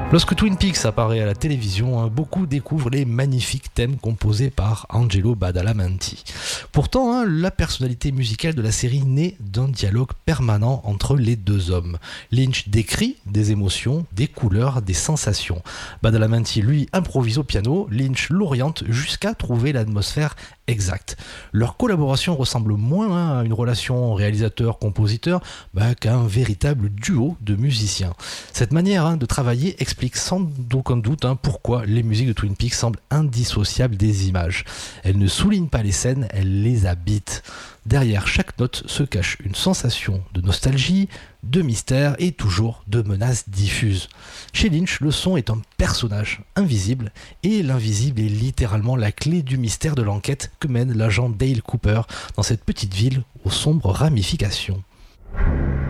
Lorsque Twin Peaks apparaît à la télévision, beaucoup découvrent les magnifiques thèmes composés par Angelo Badalamenti. Pourtant, la personnalité musicale de la série naît d'un dialogue permanent entre les deux hommes. Lynch décrit des émotions, des couleurs, des sensations. Badalamenti, lui, improvise au piano, Lynch l'oriente jusqu'à trouver l'atmosphère exacte. Leur collaboration ressemble moins à une relation réalisateur-compositeur qu'à un véritable duo de musiciens. Cette manière de travailler explique sans aucun doute pourquoi les musiques de Twin Peaks semblent indissociables des images. Elles ne soulignent pas les scènes, elles les habitent. Derrière chaque note se cache une sensation de nostalgie, de mystère et toujours de menace diffuse. Chez Lynch, le son est un personnage invisible et l'invisible est littéralement la clé du mystère de l'enquête que mène l'agent Dale Cooper dans cette petite ville aux sombres ramifications.